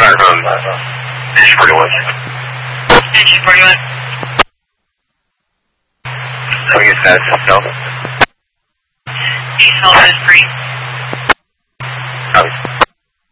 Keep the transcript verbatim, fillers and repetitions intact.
um, Station forty-one. Station forty-one. Coming in fast, no? East Hall is free.